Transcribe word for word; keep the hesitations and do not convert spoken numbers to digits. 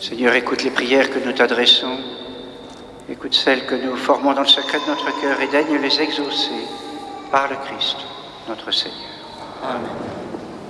Seigneur, écoute les prières que nous t'adressons, écoute celles que nous formons dans le secret de notre cœur et daigne les exaucer par le Christ, notre Seigneur. Amen.